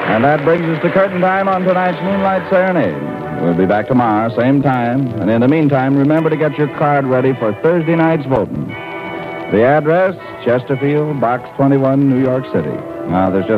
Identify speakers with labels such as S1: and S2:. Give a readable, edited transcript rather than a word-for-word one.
S1: And that brings us to curtain time on tonight's Moonlight Serenade. We'll be back tomorrow, same time. And in the meantime, remember to get your card ready for Thursday night's voting. The address, Chesterfield, Box 21, New York City. Now, there's just